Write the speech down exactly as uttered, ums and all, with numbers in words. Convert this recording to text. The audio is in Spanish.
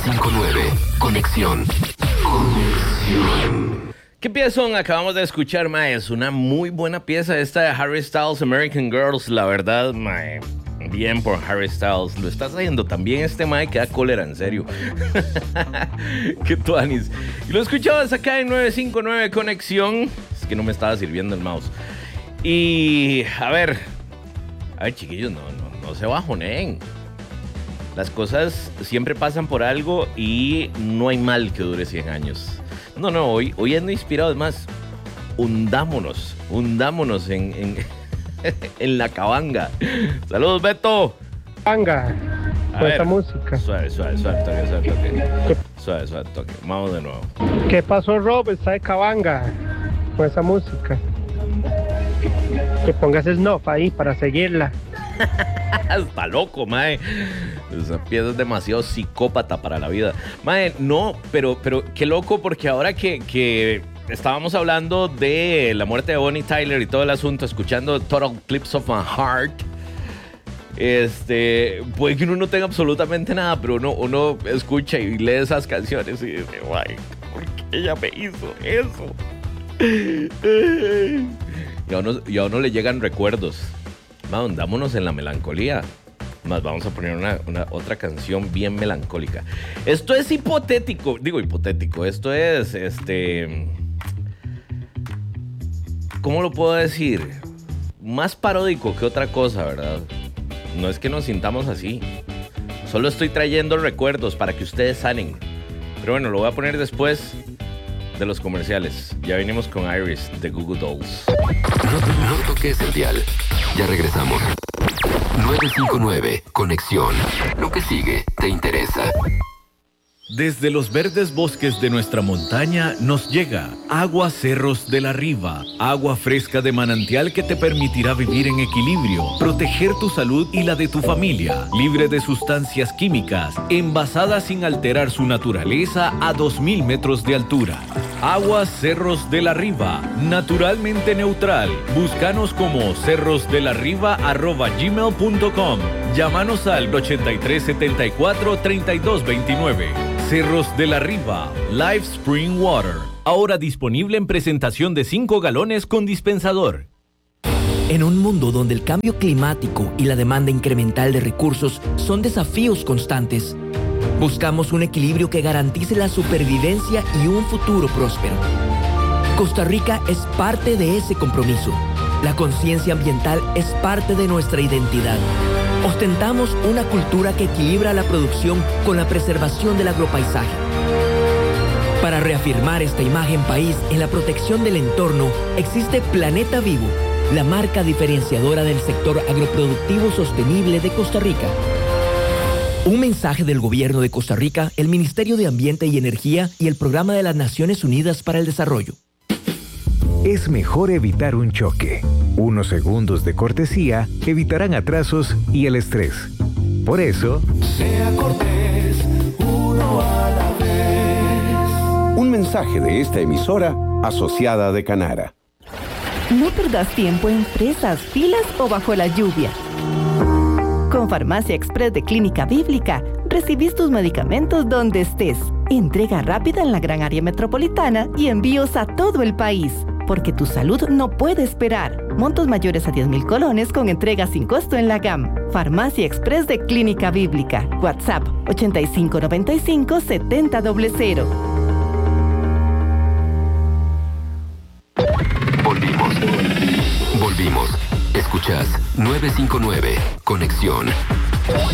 cinco nueve, Conexión. Conexión. ¿Qué pieza acabamos de escuchar, mae? Es una muy buena pieza esta de Harry Styles, American Girls. La verdad, mae, bien por Harry Styles. Lo estás haciendo también este mae que da cólera, en serio. Qué tuanis. Y lo escuchabas acá en nueve cinco nueve Conexión. Es que no me estaba sirviendo el mouse. Y, a ver, a ver, chiquillos, no, no, no se bajoneen. Las cosas siempre pasan por algo y no hay mal que dure cien años. No, no, hoy, hoy ando inspirado. Es más, hundámonos, hundámonos en, en, en la cabanga. Saludos, Beto. Cabanga, con esta música. Suave, suave, suave, toque, suave, toque. Suave, suave, toque. Vamos de nuevo. ¿Qué pasó, Rob? Está de cabanga con esa música. Que pongas snuff ahí para seguirla. Está loco, mae. Esa pieza es demasiado psicópata para la vida. Mae, no, pero, pero qué loco, porque ahora que, que estábamos hablando de la muerte de Bonnie Tyler y todo el asunto, escuchando Total Eclipse of My Heart, este, puede que uno no tenga absolutamente nada, pero uno, uno escucha y lee esas canciones y dice, guay, ¿por qué ella me hizo eso? Y a uno, y a uno le llegan recuerdos. Mae, hundámonos en la melancolía. Más vamos a poner una, una otra canción bien melancólica. Esto es hipotético, digo hipotético, esto es, este, ¿cómo lo puedo decir? Más paródico que otra cosa, ¿verdad? No es que nos sintamos así. Solo estoy trayendo recuerdos para que ustedes sanen. Pero bueno, lo voy a poner después de los comerciales. Ya venimos con Iris de Google Dolls. No, no toques el dial. Ya regresamos. nueve cinco nueve, Conexión. Lo que sigue te interesa. Desde los verdes bosques de nuestra montaña nos llega Agua Cerros de la Riva, agua fresca de manantial que te permitirá vivir en equilibrio, proteger tu salud y la de tu familia, libre de sustancias químicas, envasada sin alterar su naturaleza a dos mil metros de altura. Agua Cerros de la Riva, naturalmente neutral. Búscanos como cerrosdelariva arroba gmail punto com. Llámanos al ochenta y tres setenta y cuatro treinta y dos veintinueve. Cerros de la Riva, Live Spring Water. Ahora disponible en presentación de cinco galones con dispensador. En un mundo donde el cambio climático y la demanda incremental de recursos son desafíos constantes, buscamos un equilibrio que garantice la supervivencia y un futuro próspero. Costa Rica es parte de ese compromiso. La conciencia ambiental es parte de nuestra identidad. Ostentamos una cultura que equilibra la producción con la preservación del agropaisaje. Para reafirmar esta imagen país en la protección del entorno, existe Planeta Vivo, la marca diferenciadora del sector agroproductivo sostenible de Costa Rica. Un mensaje del Gobierno de Costa Rica, el Ministerio de Ambiente y Energía y el Programa de las Naciones Unidas para el Desarrollo. Es mejor evitar un choque. Unos segundos de cortesía evitarán atrasos y el estrés. Por eso, sea cortés, uno a la vez. Un mensaje de esta emisora asociada de Canara. No perdas tiempo en fresas, filas o bajo la lluvia. Con Farmacia Express de Clínica Bíblica, recibís tus medicamentos donde estés. Entrega rápida en la gran área metropolitana y envíos a todo el país. Porque tu salud no puede esperar. Montos mayores a diez mil colones con entrega sin costo en la G A M. Farmacia Express de Clínica Bíblica. WhatsApp ochenta y cinco noventa y cinco setenta cero. Volvimos. Volvimos. Escuchás nueve cinco nueve, Conexión.